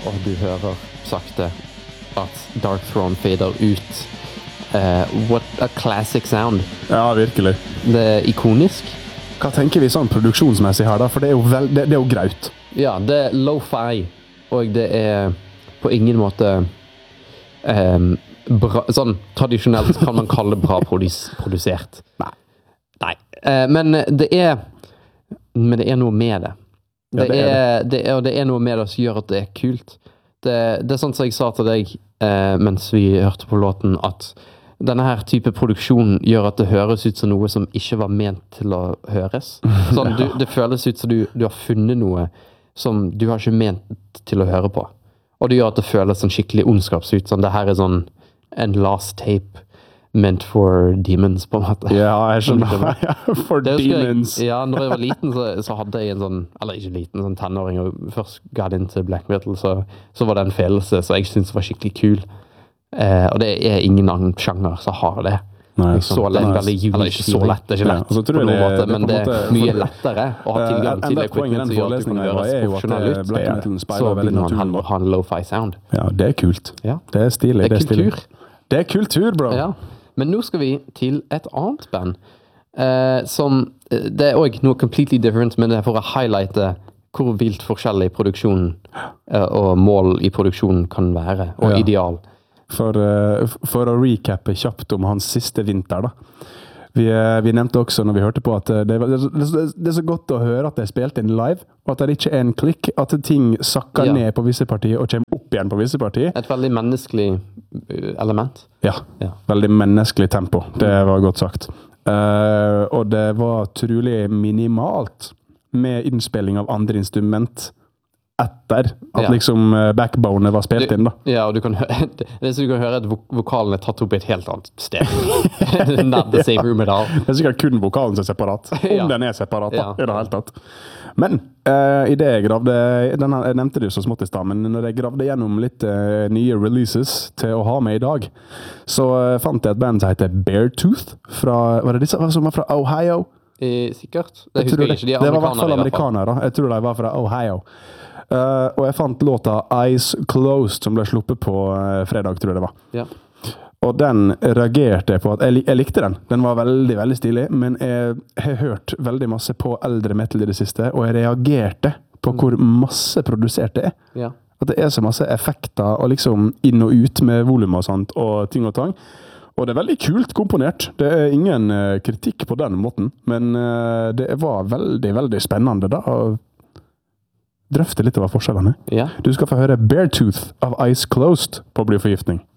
og du hører sakte at Dark Throne fader ut. What a classic sound. Ja, virkelig. Det er ikonisk. Hva tenker vi sånn produksjonsmessig her da? For det er jo, det er jo graut. Ja, det er lo-fi, og det er på ingen måte bra, sånn tradisjonelt kan man kalle bra produsert. Nei. Men det er noe med det. Det er noe med det som gjør at det er kult. Det er sånn som jeg sa til deg mens vi hørte på låten, at denne her type produksjon gjør at det høres ut som noe som ikke var ment til å høres. Sånn, det føles ut som du har funnet noe som du har ikke ment til å høre på. Og det gjør at det føles sånn skikkelig ondskapsut. Sånn, det her er sånn en last tape meant for demons, på en måte. Ja, jeg skjønner. For demons. Når jeg var liten, så hadde jeg en sånn, eller ikke liten, sånn tenåring, og først ga det inn til black metal, så var det en følelse som jeg synes var skikkelig kul. Og det er ingen annen sjanger som har det. Nei, så lett, eller ikke så lett, det er ikke lett på noen måte, men det er mye lettere å ha tilgang til equipment som gjør at du kan høres profesjonell ut, så begynner man heller å ha en lo-fi sound. Ja, det er kult. Ja. Det er stilig. Det er kultur. Det er kultur, bro. Ja. Men nå skal vi til et annet band, som, det er også noe completely different, men det er for å highlighte hvor vilt forskjellig produksjon og mål i produksjonen kan være, og ideal. For å recappe kjapt om hans siste vinter da. Vi nevnte også når vi hørte på at det er så godt å høre at det er spilt inn live, og at det ikke er en klikk, at ting sakker ned på visse partier og kommer opp igjen på visse partier. Et veldig menneskelig element. Ja, veldig menneskelig tempo. Det var godt sagt. Og det var trolig minimalt med innspilling av andre instrument etter at liksom backbone var spilt inn da. Ja, og du kan høre, du kan høre at vokalen er tatt opp i et helt annet sted. Not the same room at all. Det er sikkert kun vokalen som er separat. Om den er separat da, i det hele tatt. Men i det jeg gravde, jeg nevnte det jo så smått i sted, men når jeg gravde gjennom litt nye releases til å ha med i dag, så fant jeg et band som heter Beartooth, var det disse som var fra Ohio? Sikkert. Det husker jeg ikke, de er amerikanere. Det var i hvert fall amerikanere, jeg tror de var fra Ohio. Og jeg fant låta Eyes Closed som ble sluppet på fredag, tror jeg det var. Ja. Og den reagerte jeg på at jeg likte den. Den var veldig, veldig stilig, men jeg har hørt veldig masse på eldre metal i det siste, og jeg reagerte på hvor masse produsert det er. Ja. At det er så masse effekter, og liksom inn og ut med volum og sånt, og ting og tang. Og det er veldig kult komponert. Det er ingen kritikk på den måten, men det var veldig, veldig spennende da, og drøfte litt over forskjellene. Ja. Du skal få høre Beartooth av Eyes Closed på Blyforgiftning.